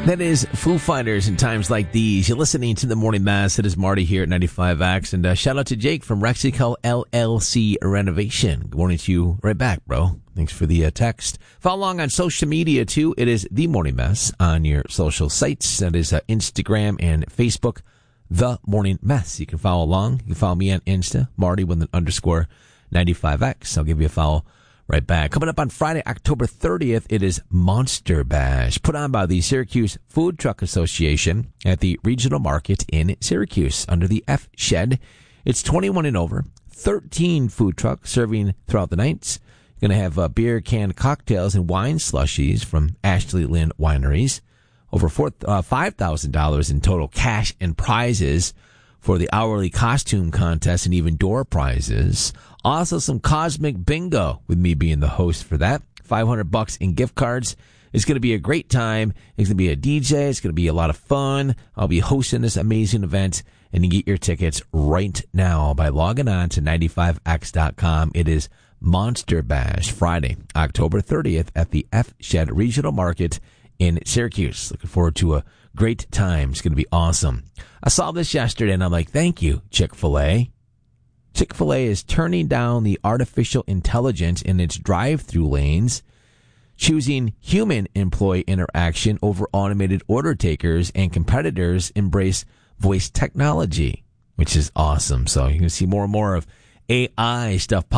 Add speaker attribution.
Speaker 1: That is Foo Fighters in times like these. You're listening to The Morning Mass. It is Marty here at 95X. And shout out to Jake from Rexico LLC Renovation. Good morning to you right back, bro. Thanks for the text. Follow along on social media, too. It is The Morning Mess on your social sites. That is Instagram and Facebook, The Morning Mess. You can follow along. You can follow me on Insta, Marty with an underscore 95X. I'll give you a follow right back. Coming up on Friday, October 30th, it is Monster Bash, put on by the Syracuse Food Truck Association at the Regional Market in Syracuse under the F Shed. It's 21 and over, 13 food trucks serving throughout the nights. You're going to have beer, canned cocktails, and wine slushies from Ashley Lynn Wineries. Over $5,000 in total cash and prizes for the hourly costume contest and even door prizes. Also some Cosmic Bingo with me being the host for that. $500 in gift cards. It's going to be a great time. It's going to be a DJ. It's going to be a lot of fun. I'll be hosting this amazing event, and you get your tickets right now by logging on to 95x.com. It is Monster Bash Friday, October 30th at the F Shed Regional Market in Syracuse. Looking forward to a great time. It's going to be awesome. I saw this yesterday, and I'm like, thank you, Chick-fil-A. Chick-fil-A is turning down the artificial intelligence in its drive-through lanes, choosing human employee interaction over automated order takers, and competitors embrace voice technology, which is awesome. So you can see more and more of AI stuff